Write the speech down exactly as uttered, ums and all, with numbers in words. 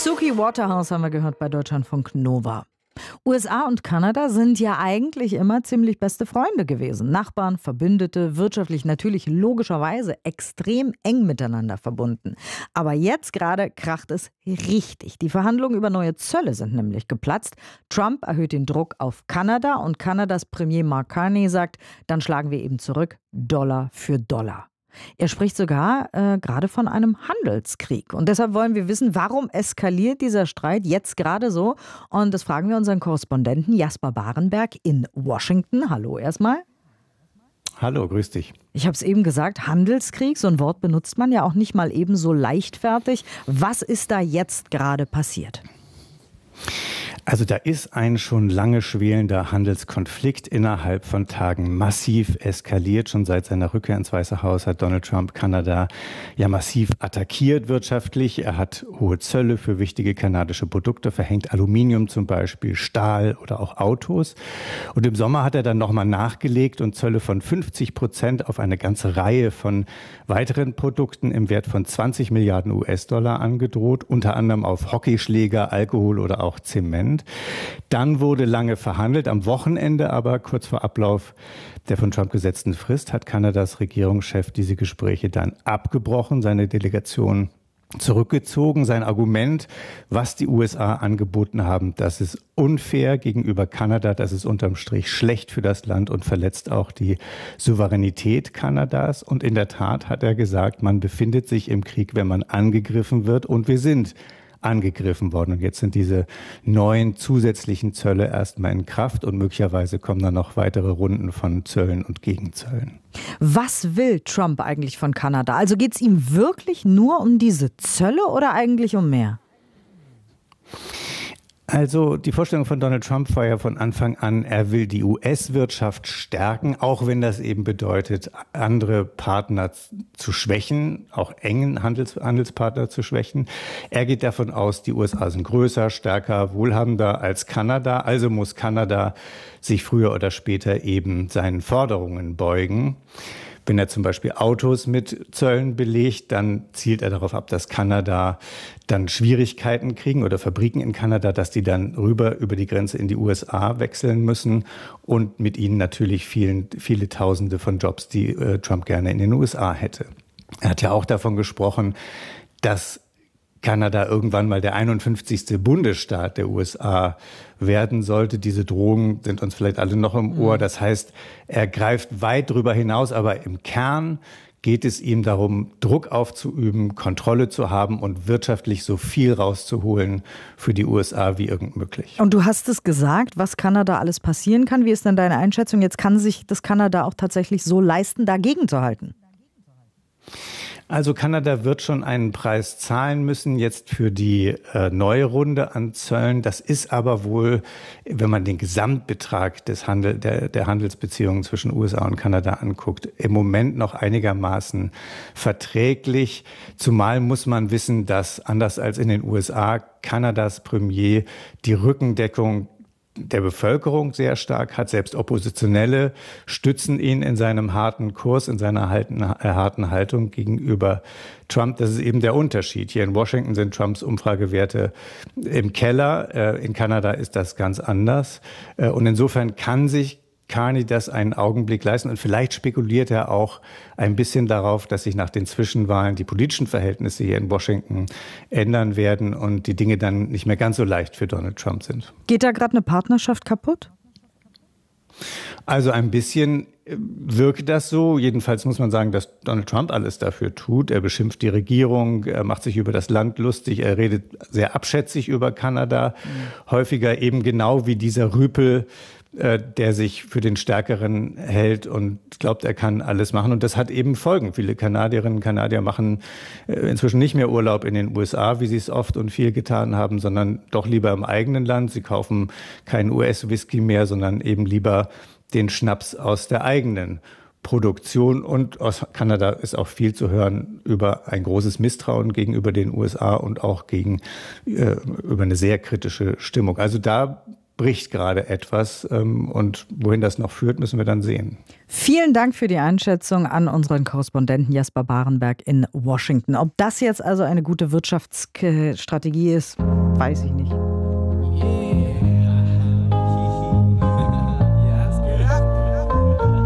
Suki Waterhouse haben wir gehört bei Deutschlandfunk Nova. U S A und Kanada sind ja eigentlich immer ziemlich beste Freunde gewesen. Nachbarn, Verbündete, wirtschaftlich natürlich logischerweise extrem eng miteinander verbunden. Aber jetzt gerade kracht es richtig. Die Verhandlungen über neue Zölle sind nämlich geplatzt. Trump erhöht den Druck auf Kanada und Kanadas Premier Mark Carney sagt, dann schlagen wir eben zurück, Dollar für Dollar. Er spricht sogar äh, gerade von einem Handelskrieg. Und deshalb wollen wir wissen, warum eskaliert dieser Streit jetzt gerade so? Und das fragen wir unseren Korrespondenten Jasper Barenberg in Washington. Hallo erstmal. Hallo, grüß dich. Ich habe es eben gesagt, Handelskrieg, so ein Wort benutzt man ja auch nicht mal eben so leichtfertig. Was ist da jetzt gerade passiert? Also da ist ein schon lange schwelender Handelskonflikt innerhalb von Tagen massiv eskaliert. Schon seit seiner Rückkehr ins Weiße Haus hat Donald Trump Kanada ja massiv attackiert wirtschaftlich. Er hat hohe Zölle für wichtige kanadische Produkte verhängt, Aluminium zum Beispiel, Stahl oder auch Autos. Und im Sommer hat er dann nochmal nachgelegt und Zölle von fünfzig Prozent auf eine ganze Reihe von weiteren Produkten im Wert von zwanzig Milliarden U S-Dollar angedroht, unter anderem auf Hockeyschläger, Alkohol oder auch Zement. Dann wurde lange verhandelt. Am Wochenende aber, kurz vor Ablauf der von Trump gesetzten Frist, hat Kanadas Regierungschef diese Gespräche dann abgebrochen, seine Delegation zurückgezogen. Sein Argument, was die U S A angeboten haben, das ist unfair gegenüber Kanada, das ist unterm Strich schlecht für das Land und verletzt auch die Souveränität Kanadas. Und in der Tat hat er gesagt, man befindet sich im Krieg, wenn man angegriffen wird, und wir sind angegriffen worden. Und jetzt sind diese neuen zusätzlichen Zölle erstmal in Kraft und möglicherweise kommen dann noch weitere Runden von Zöllen und Gegenzöllen. Was will Trump eigentlich von Kanada? Also geht es ihm wirklich nur um diese Zölle oder eigentlich um mehr? Also die Vorstellung von Donald Trump war ja von Anfang an, er will die U S-Wirtschaft stärken, auch wenn das eben bedeutet, andere Partner zu schwächen, auch engen Handels- Handelspartner zu schwächen. Er geht davon aus, die U S A sind größer, stärker, wohlhabender als Kanada, also muss Kanada sich früher oder später eben seinen Forderungen beugen. Wenn er zum Beispiel Autos mit Zöllen belegt, dann zielt er darauf ab, dass Kanada dann Schwierigkeiten kriegen oder Fabriken in Kanada, dass die dann rüber über die Grenze in die U S A wechseln müssen und mit ihnen natürlich vielen, viele Tausende von Jobs, die äh, Trump gerne in den U S A hätte. Er hat ja auch davon gesprochen, dass Kanada irgendwann mal der einundfünfzigste Bundesstaat der U S A werden sollte. Diese Drohungen sind uns vielleicht alle noch im Ohr. Das heißt, er greift weit darüber hinaus, aber im Kern geht es ihm darum, Druck aufzuüben, Kontrolle zu haben und wirtschaftlich so viel rauszuholen für die U S A wie irgend möglich. Und du hast es gesagt, was Kanada alles passieren kann. Wie ist denn deine Einschätzung? Jetzt kann sich das Kanada auch tatsächlich so leisten, dagegen zu halten? Also Kanada wird schon einen Preis zahlen müssen jetzt für die äh, neue Runde an Zöllen. Das ist aber wohl, wenn man den Gesamtbetrag des Handel, der, der Handelsbeziehungen zwischen U S A und Kanada anguckt, im Moment noch einigermaßen verträglich. Zumal muss man wissen, dass anders als in den U S A Kanadas Premier die Rückendeckung der Bevölkerung sehr stark hat. Selbst Oppositionelle stützen ihn in seinem harten Kurs, in seiner halten, äh, harten Haltung gegenüber Trump. Das ist eben der Unterschied. Hier in Washington sind Trumps Umfragewerte im Keller. Äh, in Kanada ist das ganz anders. Äh, und insofern kann sich Carney das einen Augenblick leisten. Und vielleicht spekuliert er auch ein bisschen darauf, dass sich nach den Zwischenwahlen die politischen Verhältnisse hier in Washington ändern werden und die Dinge dann nicht mehr ganz so leicht für Donald Trump sind. Geht da gerade eine Partnerschaft kaputt? Also ein bisschen wirkt das so. Jedenfalls muss man sagen, dass Donald Trump alles dafür tut. Er beschimpft die Regierung, er macht sich über das Land lustig, er redet sehr abschätzig über Kanada. Mhm. Häufiger eben genau wie dieser Rüpel, der sich für den Stärkeren hält und glaubt, er kann alles machen. Und das hat eben Folgen. Viele Kanadierinnen und Kanadier machen inzwischen nicht mehr Urlaub in den U S A, wie sie es oft und viel getan haben, sondern doch lieber im eigenen Land. Sie kaufen keinen U S-Whisky mehr, sondern eben lieber den Schnaps aus der eigenen Produktion. Und aus Kanada ist auch viel zu hören über ein großes Misstrauen gegenüber den U S A und auch gegen, äh, über eine sehr kritische Stimmung. Also da bricht gerade etwas. Und wohin das noch führt, müssen wir dann sehen. Vielen Dank für die Einschätzung an unseren Korrespondenten Jesper Barenberg in Washington. Ob das jetzt also eine gute Wirtschaftsstrategie ist, weiß ich nicht.